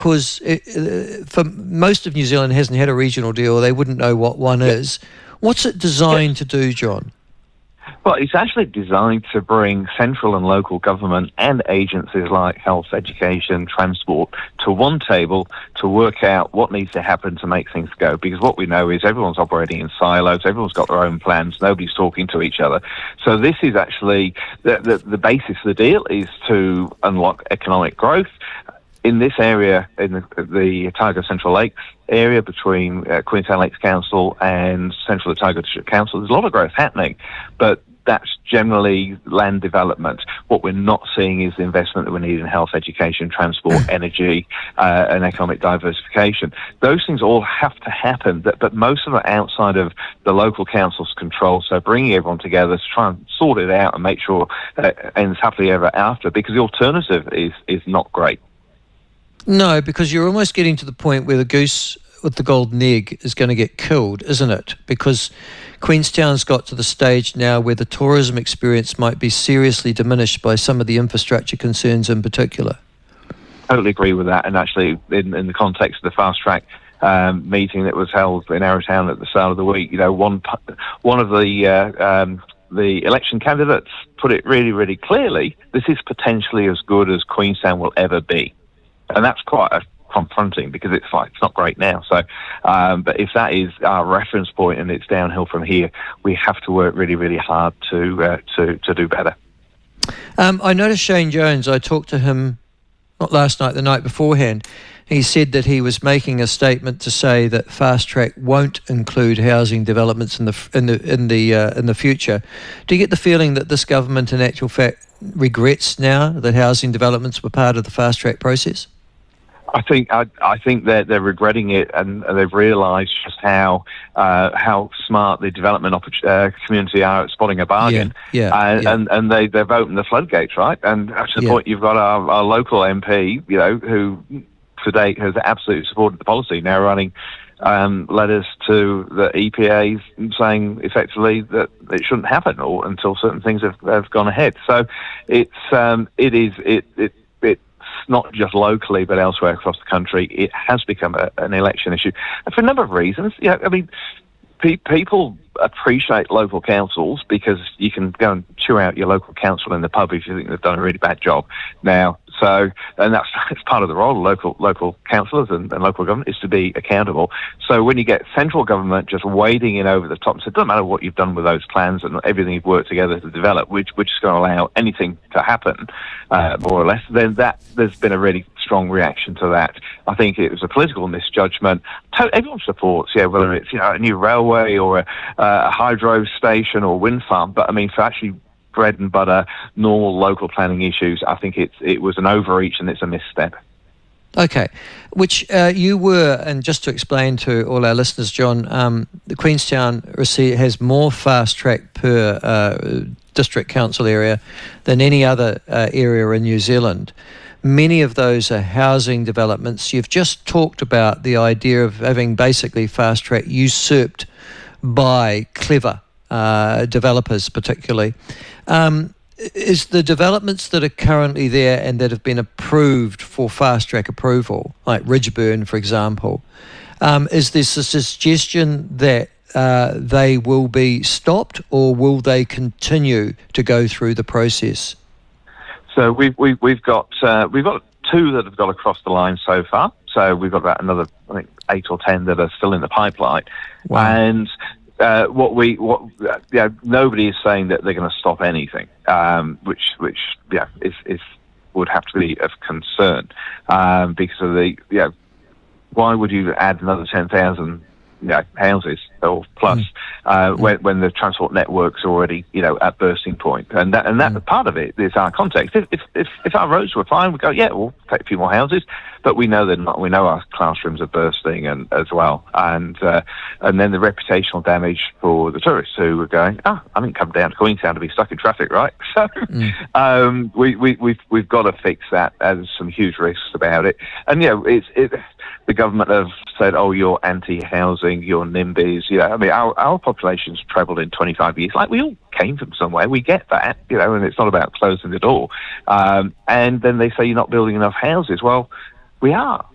because for most of New Zealand hasn't had a regional deal. They wouldn't know what one is. What's it designed to do, John? Well, it's actually designed to bring central and local government and agencies like health, education, transport to one table to work out what needs to happen to make things go. Because what we know is everyone's operating in silos, everyone's got their own plans, nobody's talking to each other. So this is actually the basis of the deal is to unlock economic growth. In this area, in the Otago Central Lakes area between Queenstown Lakes Council and Central Otago District Council, there's a lot of growth happening, but that's generally land development. What we're not seeing is the investment that we need in health, education, transport, energy, and economic diversification. Those things all have to happen, but most of them are outside of the local council's control. So bringing everyone together to try and sort it out and make sure that it ends happily ever after, because the alternative is not great. No, because you're almost getting to the point where the goose with the golden egg is going to get killed, isn't it? Because Queenstown's got to the stage now where the tourism experience might be seriously diminished by some of the infrastructure concerns in particular. Totally agree with that. And actually, in the context of the fast track meeting that was held in Arrowtown at the start of the week, one of the election candidates put it really, really clearly: this is potentially as good as Queenstown will ever be. And that's quite confronting, because it's not great now. So, but if that is our reference point and it's downhill from here, we have to work really, really hard to do better. I noticed Shane Jones. I talked to him not last night, the night beforehand. He said that he was making a statement to say that Fast Track won't include housing developments in the future. Do you get the feeling that this government, in actual fact, regrets now that housing developments were part of the Fast Track process? I think that they're regretting it, and they've realised just how smart the development community are at spotting a bargain. And they've opened the floodgates, right? And to the point, you've got our local MP, who to date has absolutely supported the policy, now running letters to the EPA saying effectively that it shouldn't happen until certain things have gone ahead. So it's not just locally but elsewhere across the country. It has become an election issue, and for a number of reasons. People appreciate local councils because you can go and chew out your local council in the pub if you think they've done a really bad job. Now, and that's part of the role of local councillors and local government, is to be accountable. So when you get central government just wading in over the top and says, it doesn't matter what you've done with those plans and everything you've worked together to develop, we're just going to allow anything to happen, more or less, then there's been a really strong reaction to that. I think it was a political misjudgment. Everyone supports, whether it's a new railway or a hydro station or wind farm, but I mean, for actually bread and butter, normal local planning issues, I think it was an overreach and it's a misstep. Okay, which you were, and just to explain to all our listeners, John, the Queenstown has more fast track per district council area than any other area in New Zealand. Many of those are housing developments. You've just talked about the idea of having basically fast track usurped by clever developers, particularly. Is the developments that are currently there and that have been approved for fast track approval, like Ridgeburn, for example, is this a suggestion that they will be stopped, or will they continue to go through the process? So we've got two that have got across the line so far. So we've got about another, I think, 8 or 10 that are still in the pipeline. Wow. And nobody is saying that they're going to stop anything, which would have to be of concern, because of why would you add another 10,000 houses or plus when the transport network's already at bursting point, and that part of it is our context. If our roads were fine, we'd go, we'll take a few more houses, but we know they're not. We know our classrooms are bursting as well, and then the reputational damage for the tourists who are going, I didn't come down to Queenstown to be stuck in traffic, right? So we've got to fix that. There's some huge risks about it, and the government have said, you're anti-housing, you're NIMBYs. Our population's trebled in 25 years. Like, we all came from somewhere. We get that, and it's not about closing the door. And then they say you're not building enough houses. Well, we are.